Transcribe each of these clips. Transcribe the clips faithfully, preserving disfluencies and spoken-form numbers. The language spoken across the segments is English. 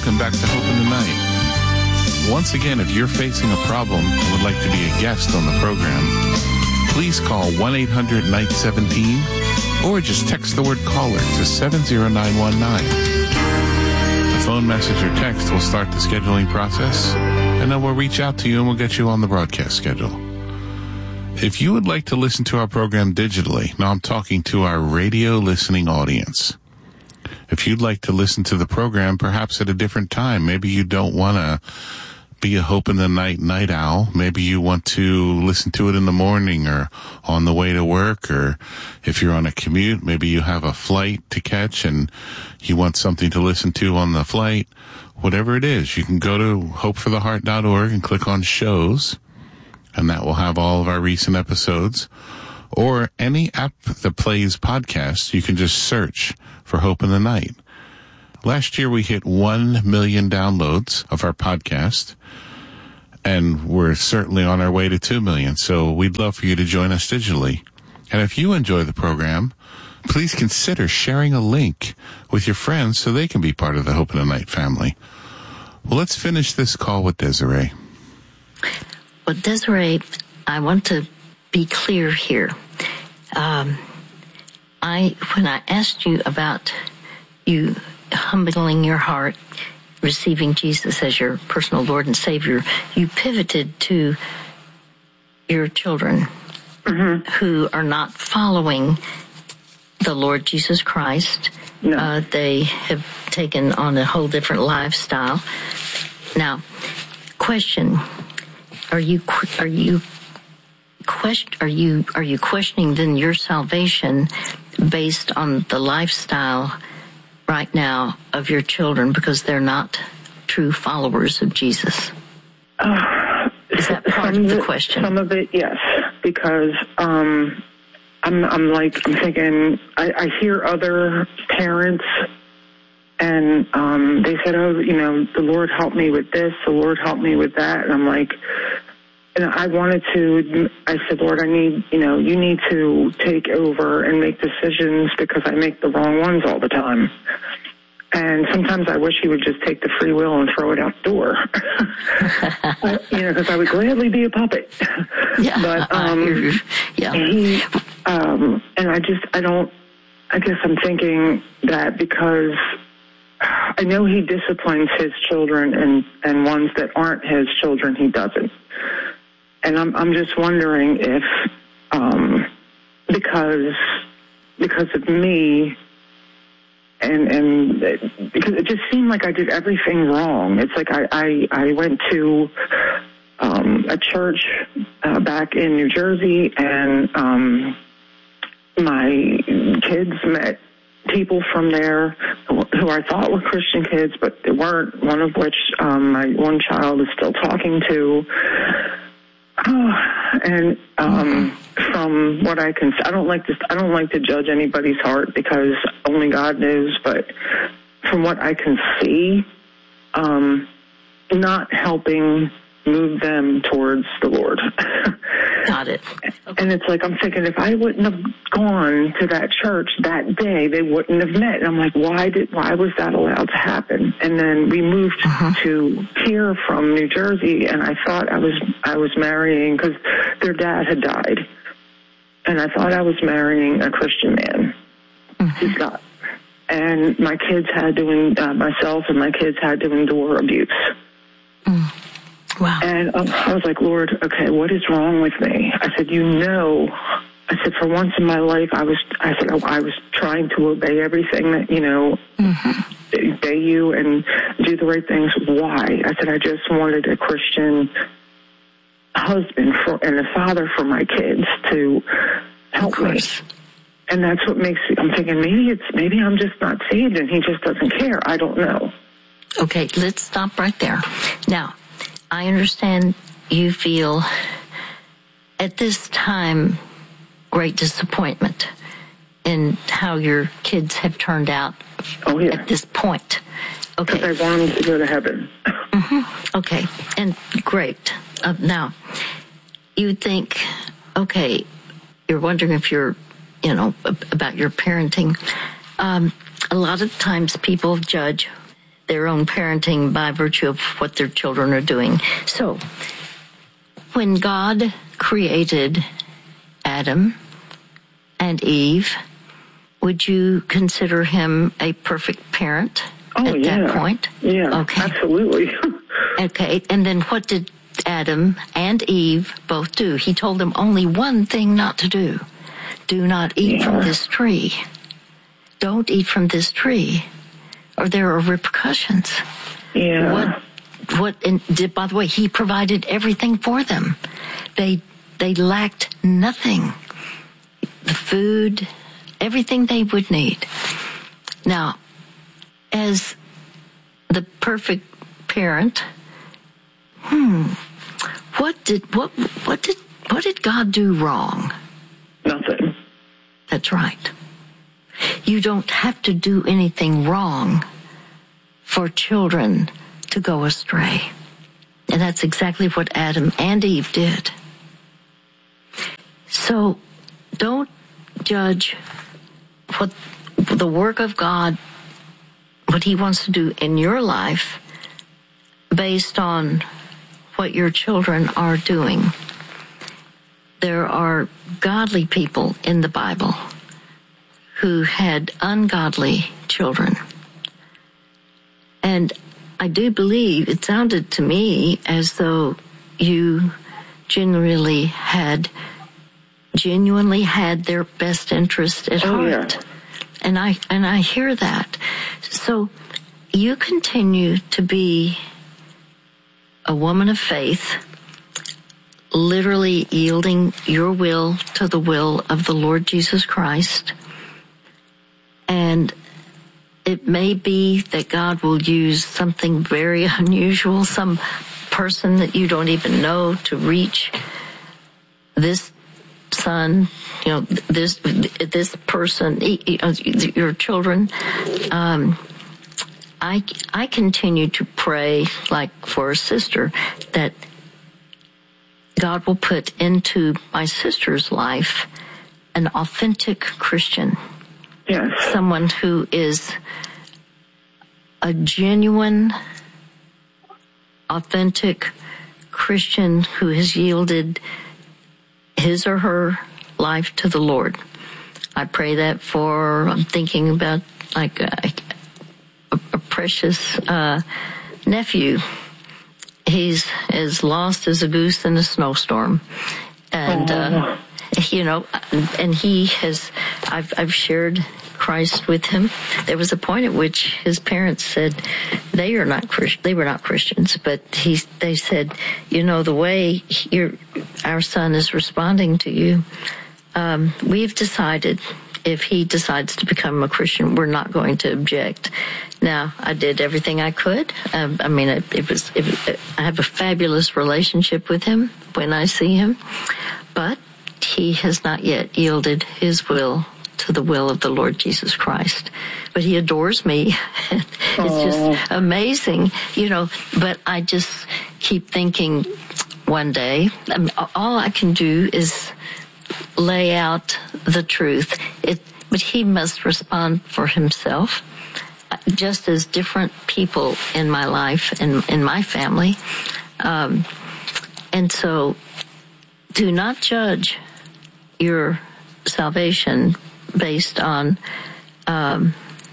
welcome back to Hope in the Night. Once again, if you're facing a problem and would like to be a guest on the program, please call one eight hundred night seventeen or just text the word caller to seven zero nine one nine. The phone message or text will start the scheduling process, and then we'll reach out to you and we'll get you on the broadcast schedule. If you would like to listen to our program digitally, now I'm talking to our radio listening audience. If you'd like to listen to the program perhaps at a different time, maybe you don't want to be a Hope in the Night night owl. Maybe you want to listen to it in the morning or on the way to work, or if you're on a commute, maybe you have a flight to catch and you want something to listen to on the flight. Whatever it is, you can go to hope for the heart dot org and click on shows, and that will have all of our recent episodes. Or any app that plays podcasts, you can just search for Hope in the Night. Last year we hit one million downloads of our podcast, and we're certainly on our way to two million, so we'd love for you to join us digitally. And if you enjoy the program, please consider sharing a link with your friends so they can be part of the Hope in the Night family. Well, let's finish this call with Desiree. Well, Desiree, I want to be clear here. Um, I when I asked you about you humbling your heart, receiving Jesus as your personal Lord and Savior, you pivoted to your children mm-hmm. who are not following the Lord Jesus Christ. No. Uh, they have taken on a whole different lifestyle. Now, question: Are you are you question are you are you questioning then your salvation based on the lifestyle right now of your children because they're not true followers of Jesus? Uh, Is that part of the it, question? Some of it, yes, because um, I'm I'm like I'm thinking I, I hear other parents. And um, they said, oh, you know, the Lord helped me with this, the Lord helped me with that. And I'm like, and I wanted to, I said, Lord, I need, you know, you need to take over and make decisions because I make the wrong ones all the time. And sometimes I wish he would just take the free will and throw it out the door. You know, because I would gladly be a puppet. Yeah. But, um, yeah. he, um, and I just, I don't, I guess I'm thinking that because I know he disciplines his children, and, and ones that aren't his children, he doesn't. And I'm I'm just wondering if um, because because of me, and and because it just seemed like I did everything wrong. It's like I I, I went to um, a church uh, back in New Jersey, and um, my kids met people from there who I thought were Christian kids, but they weren't, one of which um, my one child is still talking to. Oh, and um, from what I can, I don't like to, I don't like to judge anybody's heart because only God knows, but from what I can see, um, not helping move them towards the Lord. Got it. Okay. And it's like, I'm thinking, if I wouldn't have gone to that church that day, they wouldn't have met. And I'm like, why did, why was that allowed to happen? And then we moved uh-huh. to here from New Jersey, and I thought I was, I was marrying, because their dad had died. And I thought I was marrying a Christian man. Uh-huh. He's not. And my kids had to, uh, myself and my kids had to endure abuse. Mm. Wow. And um, I was like, Lord, okay, what is wrong with me? I said, you know, I said, for once in my life, I was, I said, oh, I was trying to obey everything that, you know, mm-hmm. obey you and do the right things. Why? I said, I just wanted a Christian husband for, and a father for my kids to help me. And that's what makes, I'm thinking, maybe it's, maybe I'm just not saved and he just doesn't care. I don't know. Okay, let's stop right there. Now, I understand you feel at this time great disappointment in how your kids have turned out oh, yeah. at this point. Okay. Because I want them to go to heaven. Mm-hmm. Okay, and great. Uh, now, you think, okay, you're wondering if you're, you know, about your parenting. Um, a lot of times people judge their own parenting by virtue of what their children are doing. So, when God created Adam and Eve, would you consider him a perfect parent oh, at yeah. that point? Yeah, okay. Absolutely. Okay, and then what did Adam and Eve both do? He told them only one thing not to do. Do not eat yeah. from this tree. Don't eat from this tree, or there are repercussions. Yeah. What, what, and did, by the way, he provided everything for them. They, they lacked nothing. The food, everything they would need. Now, as the perfect parent, hmm, what did, what, what did, what did God do wrong? Nothing. That's right. You don't have to do anything wrong for children to go astray. And that's exactly what Adam and Eve did. So don't judge what the work of God, what he wants to do in your life based on what your children are doing. There are godly people in the Bible who had ungodly children. And I do believe, it sounded to me as though you genuinely had, genuinely had their best interest at oh, heart. Yeah. And I, and I hear that. So you continue to be a woman of faith, literally yielding your will to the will of the Lord Jesus Christ. And it may be that God will use something very unusual, some person that you don't even know, to reach this son, you know, this this person, your children. Um, I I continue to pray, like for a sister, that God will put into my sister's life an authentic Christian. Yes. Someone who is a genuine, authentic Christian who has yielded his or her life to the Lord. I pray that for, I'm thinking about like a, a, a precious uh, nephew. He's as lost as a goose in a snowstorm. And, uh, you know, and he has, I've, I've shared Christ with him. There was a point at which his parents said they are not Christ, they were not Christians, but he, they said, you know, the way your, our son is responding to you, um, we've decided if he decides to become a Christian, we're not going to object. Now, I did everything I could. Um, I mean, it, it was, it, I have a fabulous relationship with him when I see him, but he has not yet yielded his will to the will of the Lord Jesus Christ. But he adores me. It's Aww. Just amazing, you know, but I just keep thinking one day, I mean, all I can do is lay out the truth. It, but he must respond for himself, just as different people in my life and in my family. Um, and so do not judge your salvation based on um,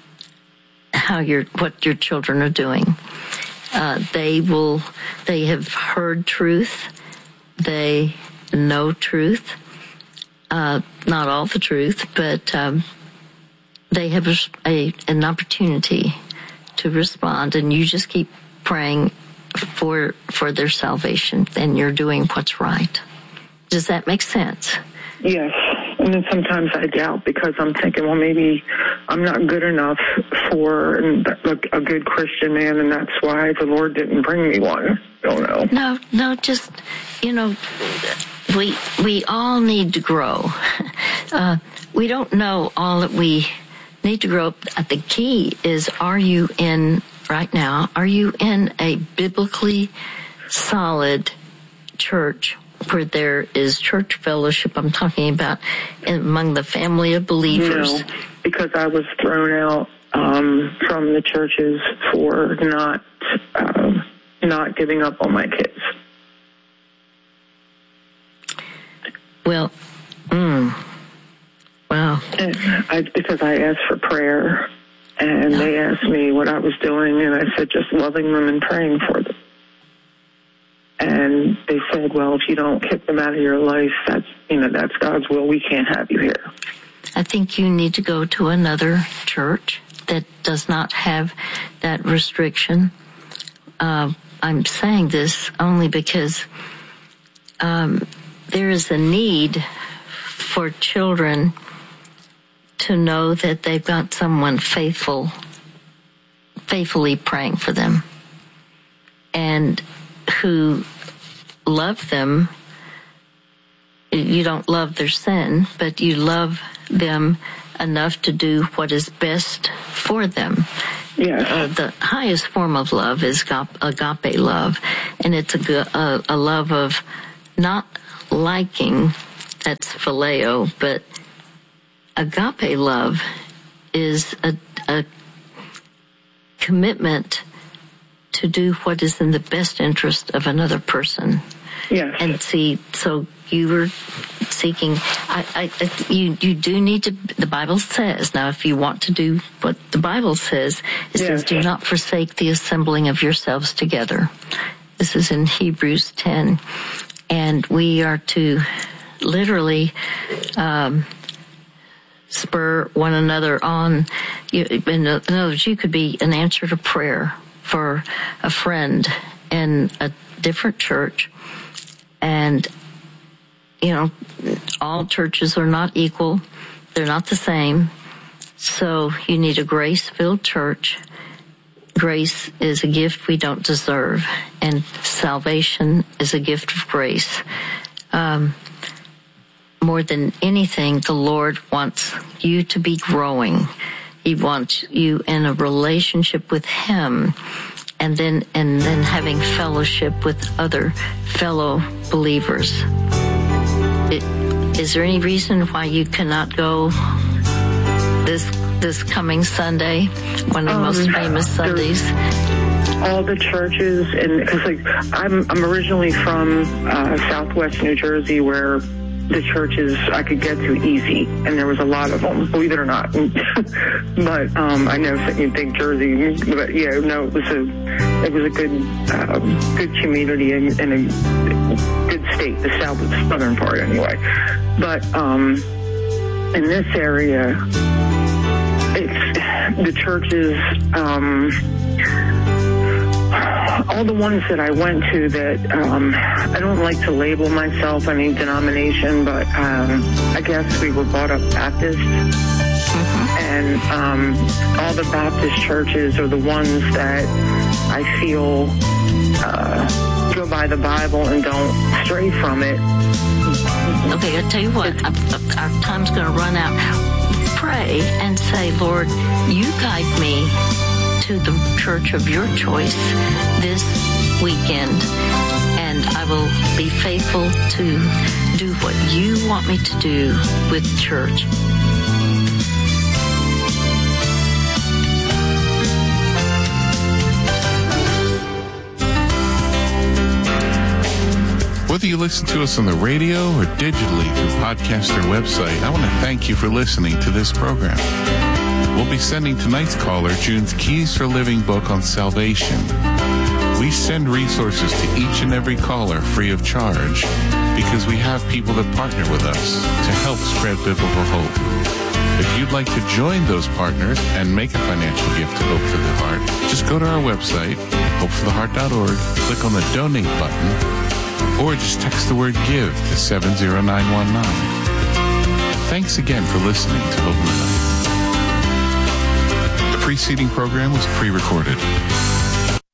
how your what your children are doing. Uh, they will. They have heard truth. They know truth. Uh, not all the truth, but um, they have a, a, an opportunity to respond, and you just keep praying for for their salvation, and you're doing what's right. Does that make sense? Yes. And then sometimes I doubt because I'm thinking, well, maybe I'm not good enough for a good Christian man, and that's why the Lord didn't bring me one. Don't know. No, no, just, you know, we we all need to grow. Uh, we don't know all that we need to grow. The key is, are you in, right now, are you in a biblically solid church where there is church fellowship? I'm talking about among the family of believers. No, because I was thrown out um, from the churches for not uh, not giving up on my kids. Well, mm, wow. And I, because I asked for prayer, and no. they asked me what I was doing, and I said just loving them and praying for them. And they said, well, if you don't kick them out of your life, that's, you know, that's God's will. We can't have you here. I think you need to go to another church that does not have that restriction. Uh, I'm saying this only because um, there is a need for children to know that they've got someone faithful, faithfully praying for them, and who love them. You don't love their sin, but you love them enough to do what is best for them. Yeah. Uh, the highest form of love is agape love, and it's a, a, a love of not liking, that's phileo, but agape love is a, a commitment to do what is in the best interest of another person. Yes. And see, so you were seeking, I, I, you, you do need to, the Bible says, now if you want to do what the Bible says, it yes. says, do not forsake the assembling of yourselves together. This is in Hebrews ten. And we are to literally, um, spur one another on. You, in other words, you could be an answer to prayer for a friend in a different church. And, you know, all churches are not equal. They're not the same. So you need a grace-filled church. Grace is a gift we don't deserve, and salvation is a gift of grace. Um, more than anything, the Lord wants you to be growing. He wants you in a relationship with Him, and then and then having fellowship with other fellow believers. It, is there any reason why you cannot go this this coming Sunday, one of the um, most famous Sundays? All the churches, and because like I'm I'm originally from uh, Southwest New Jersey, where the churches I could get to easy, and there was a lot of them, believe it or not. But um, I know you think Jersey, but yeah, no, it was a it was a good um, good community and, and a good state, the south, the southern part anyway. But um, in this area, it's the churches. Um, all the ones that I went to that, um, I don't like to label myself any denomination, but um, I guess we were brought up Baptist. Mm-hmm. And um, all the Baptist churches are the ones that I feel uh, go by the Bible and don't stray from it. Okay, I'll tell you what, our time's going to run out. Pray and say, Lord, you guide me to the church of your choice this weekend, and I will be faithful to do what you want me to do with church. Whether you listen to us on the radio or digitally through podcast or website, I want to thank you for listening to this program. We'll be sending tonight's caller June's Keys for Living book on salvation. We send resources to each and every caller free of charge because we have people that partner with us to help spread biblical hope. If you'd like to join those partners and make a financial gift to Hope for the Heart, just go to our website, hope for the heart dot org, click on the donate button, or just text the word give to seven zero nine one nine. Thanks again for listening to Hope in the Night. The preceding program was pre-recorded.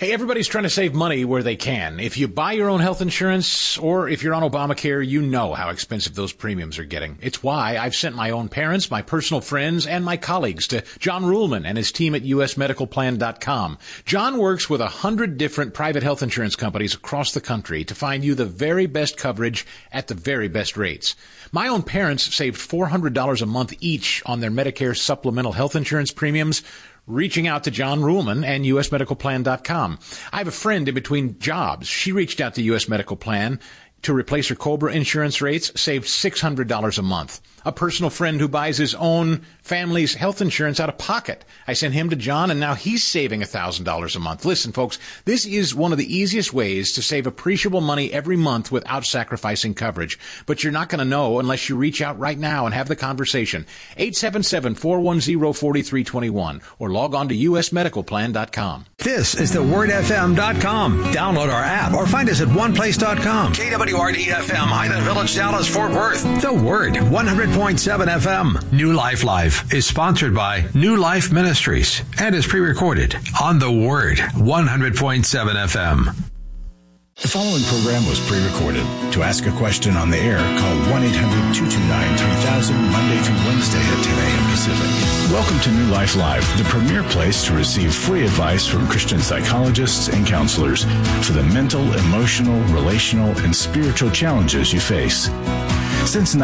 Hey, everybody's trying to save money where they can. If you buy your own health insurance or if you're on Obamacare, you know how expensive those premiums are getting. It's why I've sent my own parents, my personal friends, and my colleagues to John Ruhlman and his team at U S medical plan dot com. John works with a hundred different private health insurance companies across the country to find you the very best coverage at the very best rates. My own parents saved four hundred dollars a month each on their Medicare supplemental health insurance premiums, reaching out to John Ruhlman and U S medical plan dot com. I have a friend in between jobs. She reached out to U S Medical Plan to replace her COBRA insurance rates, saved six hundred dollars a month. A personal friend who buys his own family's health insurance out of pocket. I sent him to John, and now he's saving one thousand dollars a month. Listen, folks, this is one of the easiest ways to save appreciable money every month without sacrificing coverage. But you're not going to know unless you reach out right now and have the conversation. eight seven seven, four one zero, four three two one or log on to U S medical plan dot com. This is the word f m dot com. Download our app or find us at one place dot com. K W R D F M, Highland Village, Dallas, Fort Worth. The Word, one hundred point seven F M. New Life Live is sponsored by New Life Ministries and is pre-recorded on The Word, one hundred point seven F M. The following program was pre-recorded. To ask a question on the air, call one eight hundred, two two nine, three thousand Monday through Wednesday at ten a.m. Pacific. Welcome to New Life Live, the premier place to receive free advice from Christian psychologists and counselors for the mental, emotional, relational, and spiritual challenges you face. Since